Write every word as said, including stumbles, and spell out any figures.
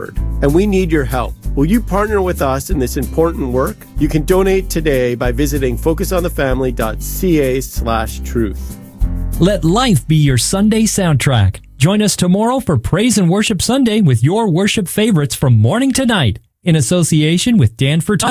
and we need your help. Will you partner with us in this important work? You can donate today by visiting focusonthefamily.ca slash truth. Let life be your Sunday soundtrack. Join us tomorrow for Praise and Worship Sunday with your worship favorites from morning to night in association with Dan Furtado.